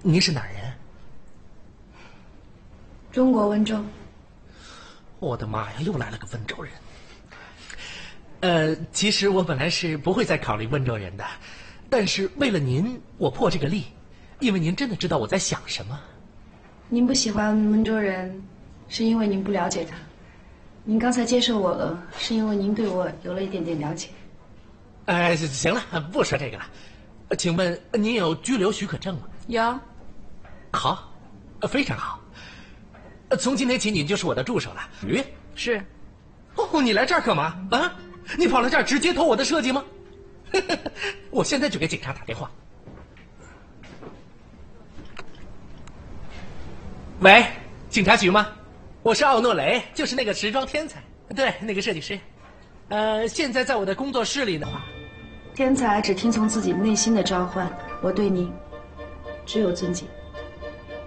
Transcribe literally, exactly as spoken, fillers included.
您是哪儿人？ 中国温州。 我的妈呀，又来了个温州人。呃，其实我本来是不会再考虑温州人的，但是为了您，我破这个例，因为您真的知道我在想什么。 您不喜欢温州人，是因为您不了解他；您刚才接受我了，是因为您对我有了一点点了解。 哎，行了，不说这个了。请问您有居留许可证吗？ 有。 好，非常好。从今天起，你就是我的助手了。鱼是。 哦，你来这儿干嘛啊？你跑来这儿直接偷我的设计吗？我现在就给警察打电话。喂，警察局吗？我是奥诺雷，就是那个时装天才，对，那个设计师。呃，现在在我的工作室里呢。 天才只听从自己内心的召唤，我对你只有尊敬。